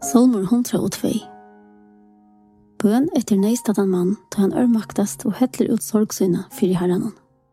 Salmur 102. Bøn etter neistatan mann, da han ørmaktast og hettler ut sorgsyna fyrir herranon.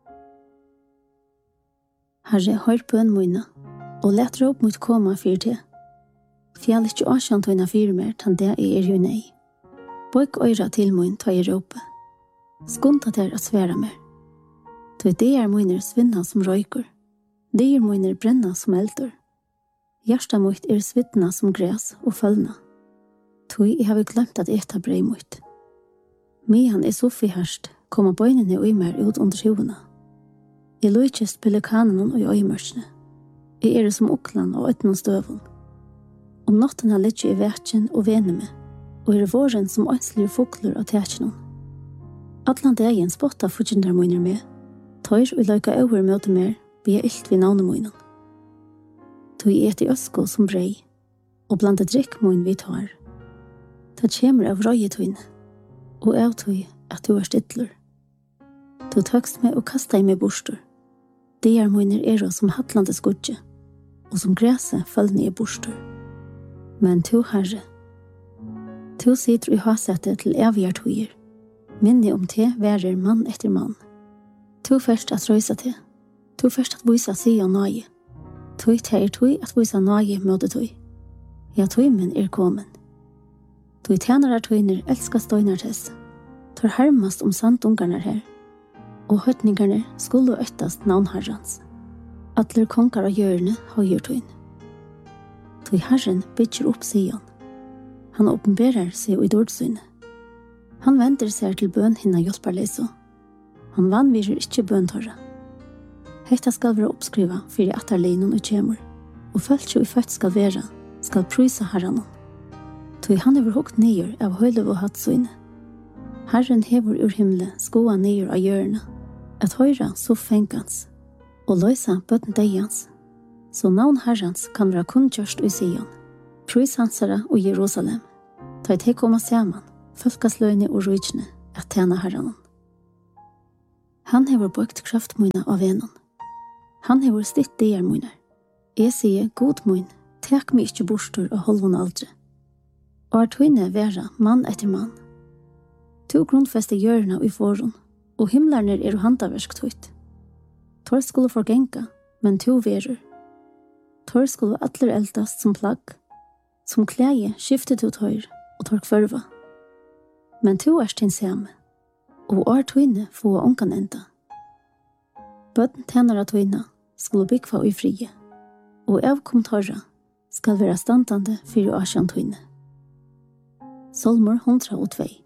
Herre, hør bøn moina, og let råp mot koma fyrir te. Fjall ikkje åsjant toina fyrir mer, tan det er jo nei. Bøk øyra til moin, ta i råpe. Skunta der at sværa mer. To det er moiner svinna som røyker. Det er moiner brenna som eldur. Hjärsta mot er svittna som gräs och följna. Tui jag har glömt att äta brej mot. Mehan är så förhärst, komma böjnene och mer ut under huvudna. Jag lojtjest pelikanen och öjmörsne. Jag är som oklan och ötnon stövon. Om natten har lett i vätjen och vene med, och är våren som önsliga fåglar av tätjenon. Atlan dagen spotta fortjindar moiner med, tar och lojka över möte mer, vi är illt vid navnemoinen. Tui et i ösko som brei, og blanda drikkmoin vi tar. Det kommer av røyetuin, og av tui at du er stidler. Du tøkst meg og kasta i meg bostor. Det er moiner ero som hattlande skudje, og som græse fallne i bostor. Men tu, Herre, tu sitter i hasete til evigere tuier. Minne om te værer mann etter mann. Tu først at røysa te, tu først at vysa si og nøye. Tui teir tui at vysa nøye møte tui. Ja, tui min er komen. Tui tjenarar tuiner elska støynar tess. Tor hermast om sandungarnar her. Og høytningarne skulle øttast navn herrans. Atler konkar av hjørne høyer tuin. Tui herren bytjer opp Sion. Han åpenberar seg i dårdsyne. Han venter seg til bøn hinna hjelparleiso. Han vanvirer ikkje bøn torra. Hetta skal være oppskriva fyrir attarleinen og kjemur, og følt jo i født skal være, skal prysa herranon. Tui han hever hukt nyer av høylev og hattsyne. Herren hever ur himle skoa nyer av hjørne, at høyra så fengans, og løysa bøtten deians, så navn herrans kan være kunnkjørst i Sion, prys hansara og Jerusalem, ta et koma saman, folkasløyne og rujtjene, at tjena herranon. Han hever bøkt kraftmoina av venon. Han hever stitt det moiner. Jeg sier, god moin, tek meg ikkje bostor og holvun aldri. Og er tøyne vera mann etter mann. To grunnfeste hjørna i forun, og himlarner er handaversk tøyt. Tor skulle forgenka, men to verur. Tor skulle atler eldast som plagg, som klæje skiftet to tøyr og tor kvarva. Men to er tin samme, og er tøyne få onkan enda. Bøtten tjener av tøyna skulle bygva i frie, og avkom torra skal være standande fyrir asjan tøyne. Salmur 102.